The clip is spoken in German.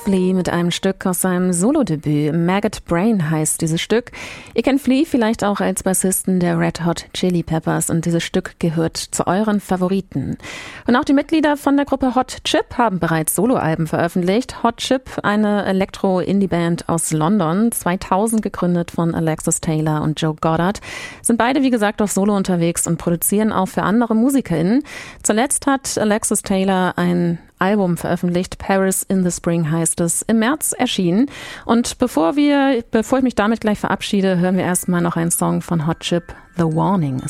Flea mit einem Stück aus seinem Solodebüt. Maggot Brain heißt dieses Stück. Ihr kennt Flea vielleicht auch als Bassisten der Red Hot Chili Peppers und dieses Stück gehört zu euren Favoriten. Und auch die Mitglieder von der Gruppe Hot Chip haben bereits Soloalben veröffentlicht. Hot Chip, eine Elektro-Indie-Band aus London, 2000 gegründet von Alexis Taylor und Joe Goddard, sind beide wie gesagt auf Solo unterwegs und produzieren auch für andere MusikerInnen. Zuletzt hat Alexis Taylor ein Album veröffentlicht, Paris in the Spring heißt es, im März erschienen. Und bevor ich mich damit gleich verabschiede, hören wir erstmal noch einen Song von Hot Chip, The Warning.